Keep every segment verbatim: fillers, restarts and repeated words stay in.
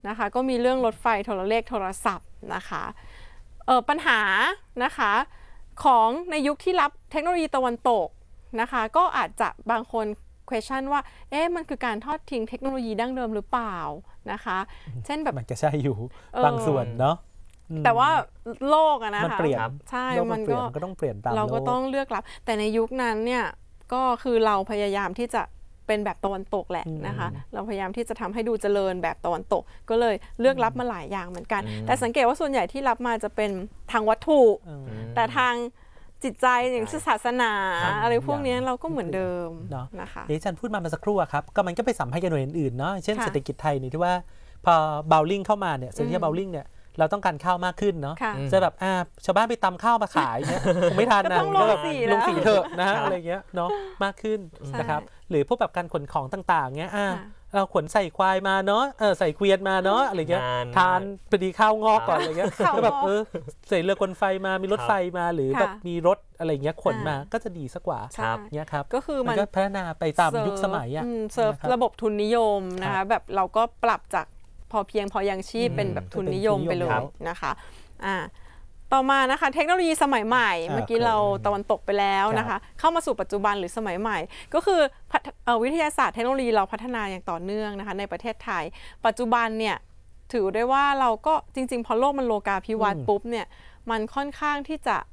นะคะก็มีเรื่องรถไฟโทรเลขโทรศัพท์นะคะเออปัญหานะคะของในยุคที่รับเทคโนโลยีตะวันตกนะคะก็อาจจะบางคน question ว่าเอ๊ะมันคือการทอดทิ้งเทคโนโลยีดั้งเดิมหรือเปล่านะคะเช่นแบบมันก็ใช่อยู่บางส่วนเนาะแต่ว่าโลกอะนะคะมันเปลี่ยนใช่มันก็ก็ต้องเปลี่ยนตามเราก็ต้องเลือกรับแต่ในยุคนั้นเนี่ยก็คือเราพยายามที่จะเป็นแบบตะวันตกแหละนะคะเราพยายามที่จะทำให้ดูเจริญแบบตะวันตกก็เลยเลือกรับมาหลายอย่างเหมือนกันแต่สังเกตว่าส่วนใหญ่ที่รับมาจะเป็นทางวัตถุแต่ทางจิตใจอย่างศาสนาอะไรพวกนี้เราก็เหมือนเดิมนะคะที่ฉันพูดมาเมื่อสักครู่ครับก็มันก็ไปสัมพันธ์กับหน่วยอื่นๆเนาะเช่นเศรษฐกิจไทยนี่ที่ว่าพอเบลลิ่งเข้ามาเนี่ยเซ็นทรัลเบลลิ่งเนี่ยเราต้องการข้าวมากขึ้นเนาะจะแบบอ่าชาวบ้านไปตำข้าวมาขายเนี่ยคงไม่ทันนะก็แบบลงสีเถอะนะอะไรเงี้ยเนาะมากขึ้นนะครับหรือพวกแบบการขนของต่างๆเงี้ยอ่าเราขนใส่ควายมาเนาะเออใส่เกวียนมาเนาะอะไรเงี้ยทานพอดีข้าวงอกก่อนอะไรเงี้ยก็แบบเออใส่เรือกลไฟมามีรถไฟมาหรือแบบมีรถอะไรเงี้ยขนมาก็จะดีสักกว่าเนี้ยครับก็คือมันก็พัฒนาไปตามยุคสมัยอ่ะเซิร์ฟระบบทุนนิยมนะคะแบบเราก็ปรับจากพอเพียงพอยังชีพเป็นแบบทุนนิยมไปเลยนะคะอ่าต่อมานะคะเทคโนโลยีสมัยใหม่เมื่อกี้เราตะวันตกไปแล้วนะคะเข้ามาสู่ปัจจุบันหรือสมัยใหม่ก็คือวิทยาศาสตร์เทคโนโลยีเราพัฒนาอย่างต่อเนื่องนะคะในประเทศไทยปัจจุบันเนี่ยถือได้ว่าเราก็จริงๆพอโลกมันโลกาภิวัตน์ปุ๊บเนี่ยมันค่อนข้างที่จะ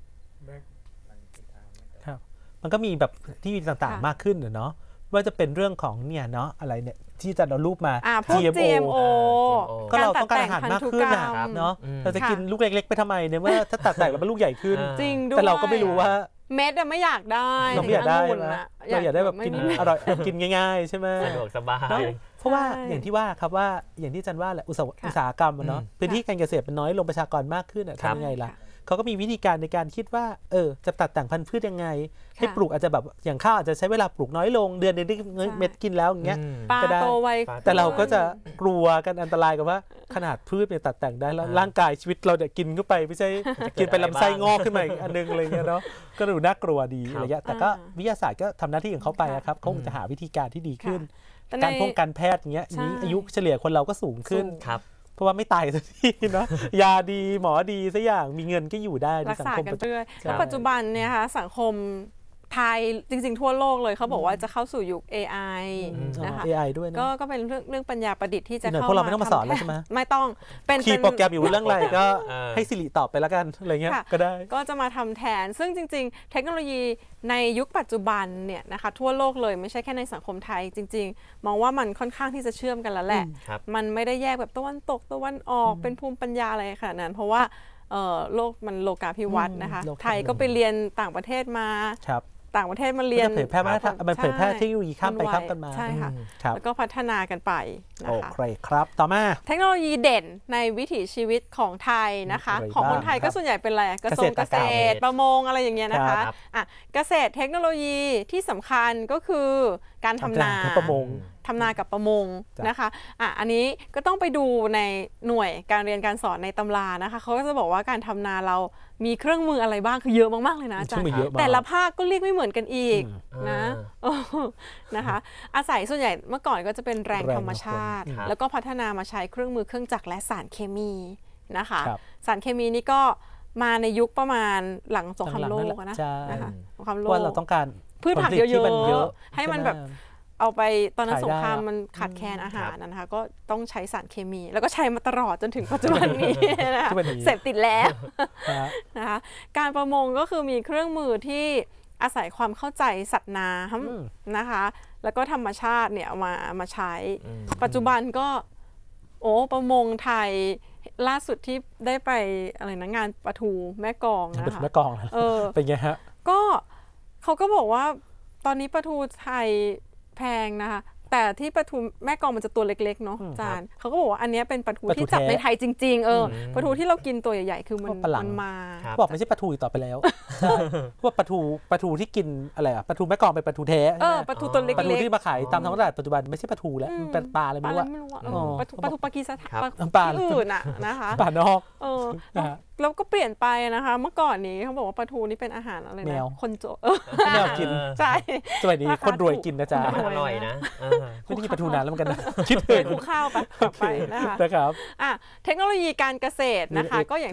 มันก็มีแบบที่ต่างๆมากขึ้นเนาะว่าจะเป็นเรื่องของเนี่ยเนาะอะไรเนี่ยที่จะเอารูปมาจี เอ็ม โอก็เราต้องการอาหารมากขึ้นเนาะเราจะกินลูกเล็กๆไปทำไมเนี่ยเมื่อถ้าตัดแต่งแล้วเป็นลูกใหญ่ขึ้นแต่เราก็ไม่รู้ว่าเม็ดไม่อยากได้เราไม่อยากได้นะเราอยากได้แบบกินอร่อยกินง่ายๆใช่ไหมสะดวกสบายเพราะว่าอย่างที่ว่าครับว่าอย่างที่จันว่าแหละอุตสาหกรรมเนาะพื้นที่การเกษตรเป็นน้อยลงประชากรมากขึ้นทำยังไงล่ะเขาก็มีวิธีการในการคิดว่าเออจะตัดแต่งพันธุ์พืชยังไงให้ปลูกอาจจะแบบอย่างข้าวอาจจะใช้เวลาปลูกน้อยลงเดือนนึงได้เม็ดกินแล้วอย่างเงี้ยก็ได้แต่เราก็จะกลัวกันอันตรายกับว่าขนาดพืชเนี่ยตัดแต่งได้แล้วร่างกายชีวิตเราเนี่ยกินเข้าไปไม่ใช่กินไปลำไส้งอกขึ้นมาอีกอันนึงอะไรเงี้ยเนาะก็ดูน่ากลัวดีอะไรเงี้ยแต่ก็วิทยาศาสตร์ก็ทำหน้าที่ของเขาไปครับเขาคงจะหาวิธีการที่ดีขึ้นการป้องกันแพทย์อย่างเงี้ยนี้อายุเฉลี่ยคนเราก็สูงขึ้นเพราะว่าไม่ตายสักทีเนาะยาดีหมอดีสักอย่างมีเงินก็อยู่ได้ในสังคมกันเรื่อยปัจจุบันเนี่ยค่ะสังคมไทยจริงๆทั่วโลกเลยเขาบอกว่าจะเข้าสู่ยุค เอ ไอ นะคะเอ ไอ ด้วยก็ก็เป็นเรื่องเรื่องปัญญาประดิษฐ์ที่จะเข้ามาพวกเราไม่ต้องมาสอนแล้วใช่ไหมไม่ต้องเป็นคีย์โปรแกรมอยู่เรื่องอะไรก็ให้สิริตอบไปแล้วกันอะไรเงี้ยก็ได้ก็จะมาทำแทนซึ่งจริงๆเทคโนโลยีในยุคปัจจุบันเนี่ยนะคะทั่วโลกเลยไม่ใช่แค่ในสังคมไทยจริงๆมองว่ามันค่อนข้างที่จะเชื่อมกันแล้วแหละมันไม่ได้แยกแบบตะวันตกตะวันออกเป็นภูมิปัญญาอะไรขนาดนั้นเพราะว่าโลกมันโลกาภิวัตน์นะคะไทยก็ไปเรียนต่างประเทศมาต่างประเทศมาเรียนเผยแพร่มามันเผยแพร่เทคโนโลยีข้ามไปข้ามกันมาใช่ค่ะแล้วก็พัฒนากันไปนะคะโอเคครับต่อมาเทคโนโลยีเด่นในวิถีชีวิตของไทยนะคะของคนไทยก็ส่วนใหญ่เป็นอะไรกระทรวงเกษตรประมงอะไรอย่างเงี้ยนะคะอ่ะเกษตรเทคโนโลยีที่สำคัญก็คือการทำนาประมงทำนากับประมงนะคะอ่ะอันนี้ก็ต้องไปดูในหน่วยการเรียนการสอนในตำรานะคะเขาก็จะบอกว่าการทำนาเรามีเครื่องมืออะไรบ้างคือเยอะมากๆเลยนะอาจารย์แต่ละภาคก็เรียกไม่เหมือนกันอีกนะนะคะอาศัยส่วนใหญ่เมื่อก่อนก็จะเป็นแรงธรรมชาติแล้วก็พัฒนามาใช้เครื่องมือเครื่องจักรและสารเคมีนะคะสารเคมีนี่ก็มาในยุคประมาณหลังสงครามโลกนะนะคะสงครามโลกว่าเราต้องการพืชผักเยอะๆให้มันแบบเอาไปตอนนั้นสงครามมันขาดแคลนอาหารนะคะก็ต้องใช้สารเคมีแล้วก็ใช้มาตลอดจนถึงปัจจุบันนี้นะคะเสพติดแล้วนะคะการประมงก็คือมีเครื่องมือที่อาศัยความเข้าใจสัตว์น้ำนะคะแล้วก็ธรรมชาติเนี่ยมามาใช้ปัจจุบันก็โอ้ประมงไทยล่าสุดที่ได้ไปอะไรนะงานปลาทูแม่กลองนะคะแม่กลองเออเป็นไงฮะก็เขาก็บอกว่าตอนนี้ปลาทูไทยแพงนะคะแต่ที่ปลาทูแม่กลองมันจะตัวเล็กๆเนาะอาจารย์เขาก็บอกว่าอันนี้เป็นปลาทูที่จับในไทยจริงๆเออปลาทูที่เรากินตัวใหญ่ๆคือมันมันมาบอกไม่ใช่ปลาทูอีกต่อไปแล้วว่าปลาทูปลาทูที่กินอะไรอะปลาทูแม่กลองเป็นปลาทูแท้เออปลาทูตัวเล็กๆปลาทูที่มาขายตามท้องตลาดปัจจุบันไม่ใช่ปลาทูแล้วมันเป็นปลาอะไรไม่รู้อะปลาทูปลาทูปากีสถานปลาอื่นอะนะคะปลานอกเออแล้วก็เปลี่ยนไปนะคะเมื่อก่อนนี้เขาบอกว่าปลาทูนี่เป็นอาหารอะไรนะคนโจแมวกินใช่สมัยนี้คนรวยกินนะจ๊ะอร่อยนะไม่ได้กินปลาทูนานแล้วเหมือนกันนะคิดเลยคู่ข้าวไปไปนะคะนะครับอ่ะเทคโนโลยีการเกษตรนะคะก็อย่าง